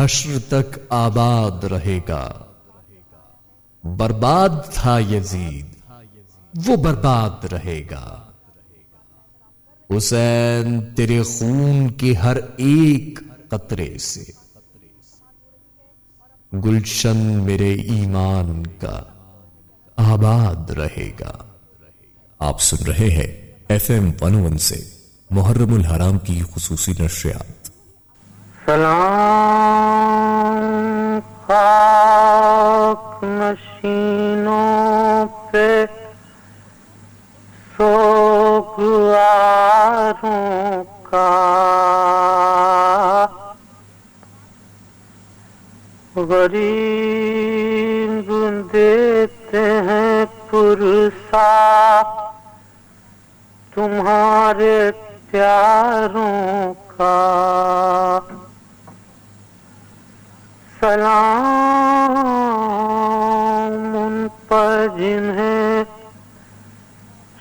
حشر تک آباد رہے گا۔ برباد تھا یزید، وہ برباد رہے گا۔ حسین تیرے خون کے ہر ایک قطرے سے گلشن میرے ایمان کا آباد رہے گا۔ آپ سن رہے ہیں FM 101 سے محرم الحرام کی خصوصی نشریات۔ سلام خاک نشینوں پہ، سوگواروں کا، غریب دیتے ہیں پرسا تمہارے پیاروں کا۔ سلام ان پر جنہیں